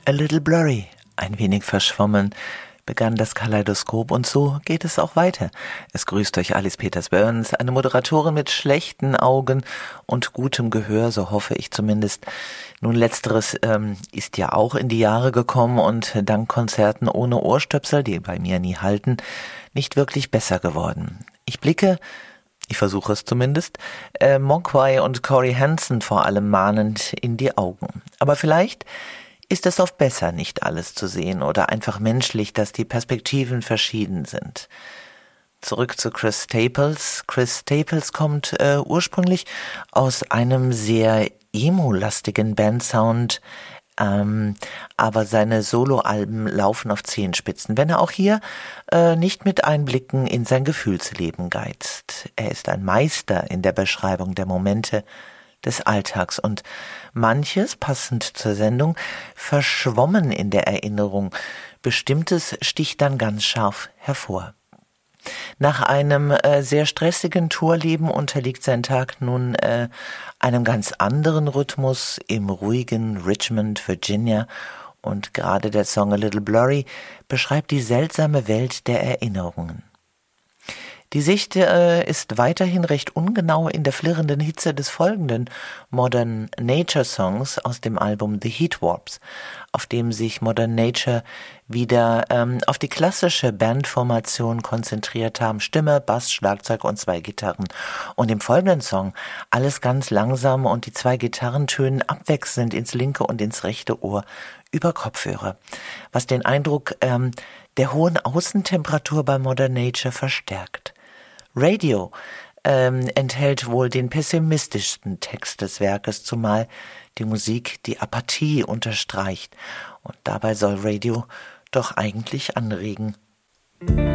A little blurry, ein wenig verschwommen, begann das Kaleidoskop und so geht es auch weiter. Es grüßt euch Alice Peters-Burns, eine Moderatorin mit schlechten Augen und gutem Gehör, so hoffe ich zumindest. Nun, letzteres ist ja auch in die Jahre gekommen und dank Konzerten ohne Ohrstöpsel, die bei mir nie halten, nicht wirklich besser geworden. Ich versuche es zumindest, Mogwai und Corey Hansen vor allem mahnend in die Augen. Aber vielleicht ist es oft besser, nicht alles zu sehen oder einfach menschlich, dass die Perspektiven verschieden sind. Zurück zu Chris Staples. Chris Staples kommt ursprünglich aus einem sehr emo-lastigen Bandsound, aber seine Soloalben laufen auf Zehenspitzen, wenn er auch hier nicht mit Einblicken in sein Gefühlsleben geizt. Er ist ein Meister in der Beschreibung der Momente des Alltags und manches, passend zur Sendung, verschwommen in der Erinnerung. Bestimmtes sticht dann ganz scharf hervor. Nach einem sehr stressigen Tourleben unterliegt sein Tag nun einem ganz anderen Rhythmus im ruhigen Richmond, Virginia. Und gerade der Song A Little Blurry beschreibt die seltsame Welt der Erinnerungen. Die Sicht ist weiterhin recht ungenau in der flirrenden Hitze des folgenden Modern Nature Songs aus dem Album The Heat Warps, auf dem sich Modern Nature wieder auf die klassische Bandformation konzentriert haben. Stimme, Bass, Schlagzeug und 2 Gitarren. Und im folgenden Song alles ganz langsam und die 2 Gitarren tönen abwechselnd ins linke und ins rechte Ohr über Kopfhörer, was den Eindruck der hohen Außentemperatur bei Modern Nature verstärkt. Radio enthält wohl den pessimistischsten Text des Werkes, zumal die Musik die Apathie unterstreicht. Und dabei soll Radio doch eigentlich anregen.